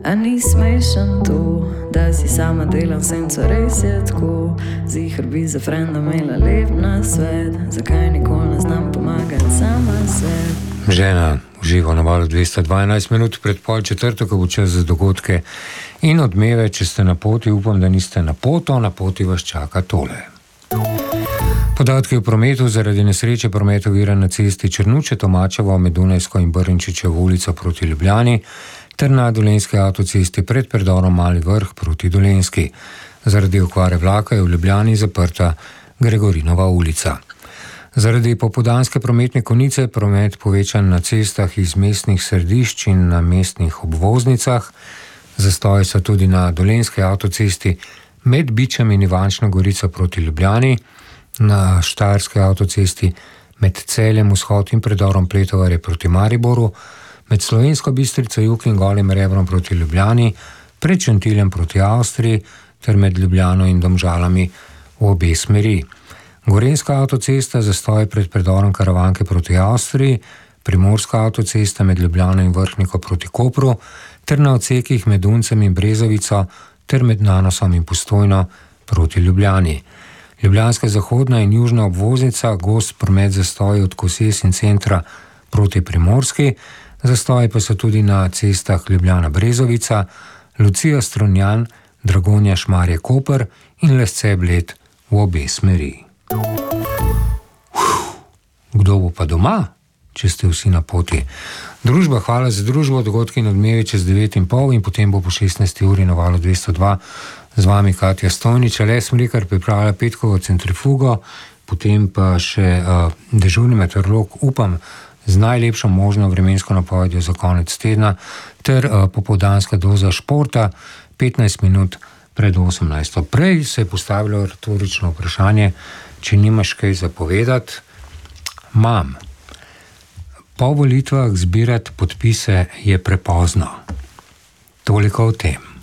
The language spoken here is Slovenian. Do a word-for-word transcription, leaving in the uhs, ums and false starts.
A ni smešen to, da si sama delam senco, res je tako. Zihar bi za frenda imela lep nasvet, zakaj nikoli ne znam pomagati sama sebi. Žena uživa na valu dvesto dvanajst minut pred pol četrto, ko bo čas za dogodke in odmeve. Če ste na poti, upam, da niste na poto, na poti vas čaka tole. Podatki o prometu: zaradi nesreče promet oviran na cesti Črnuče-Tomačevo med Dunajsko in Brnčičevo ulico proti Ljubljani ter na Dolenjski avtocesti pred predorom Mali Vrh proti Dolenjski. Zaradi okvare vlaka je v Ljubljani zaprta Gregorinova ulica. Zaradi popoldanske prometne konice promet povečan na cestah iz mestnih središč in na mestnih obvoznicah. Zastoji so tudi na Dolenjski avtocesti med Bičem in Ivančno Gorico proti Ljubljani, na Štajerski avtocesti med Celjem vzhod in predorom Pletovarje proti Mariboru, med Slovensko Bistrico jug in Golim Rebrom proti Ljubljani, pred Šentiljem proti Avstriji ter med Ljubljano in Domžalami v obe smeri. Gorenjska avtocesta zastoj pred predorom Karavanke proti Avstriji, Primorska avtocesta med Ljubljano in Vrhniko proti Kopru ter na odsekih med Uncem in Brezovico ter med Nanosom in Postojno proti Ljubljani. Ljubljanska zahodna in južna obvoznica, gost promet zastoji od Koses in centra proti Primorski, zastoji pa so tudi na cestah Ljubljana-Brezovica, Lucija-Strunjan, Dragonja-Šmarje-Koper in Lesce-Bled v obe smeri. Kdo bo pa doma, če ste vsi na poti? Družba, hvala za družbo, dogodki in odmevi čez devet in pol in potem bo po šestnajsti uri na valu dvesto dva z vami Katja Stojnič. Les Mlikar pripravlja petkovo centrifugo, potem pa še uh, dežurni meteorolog, upam, z najlepšo možno vremensko napovedjo za konec tedna ter uh, popoldanska doza športa petnajst minut pred osemnajsto. Prej se je postavilo retorično vprašanje, če nimaš kaj zapovedati. Mam. Po volitvah zbirati podpise je prepozno. Toliko o tem.